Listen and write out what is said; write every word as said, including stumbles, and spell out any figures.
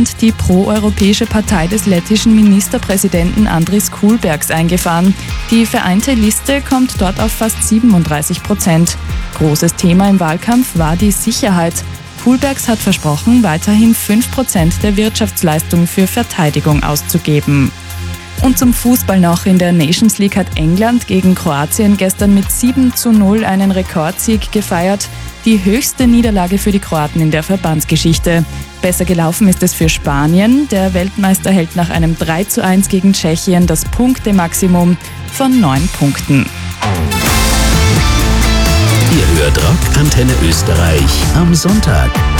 England die proeuropäische Partei des lettischen Ministerpräsidenten Andris Kulbergs eingefahren. Die vereinte Liste kommt dort auf fast siebenunddreißig Prozent. Großes Thema im Wahlkampf war die Sicherheit. Kulbergs hat versprochen, weiterhin fünf Prozent der Wirtschaftsleistung für Verteidigung auszugeben. Und zum Fußball noch. In der Nations League hat England gegen Kroatien gestern mit sieben zu null einen Rekordsieg gefeiert. Die höchste Niederlage für die Kroaten in der Verbandsgeschichte. Besser gelaufen ist es für Spanien. Der Weltmeister hält nach einem drei zu eins gegen Tschechien das Punktemaximum von neun Punkten. Ihr hört Rock Antenne Österreich am Sonntag.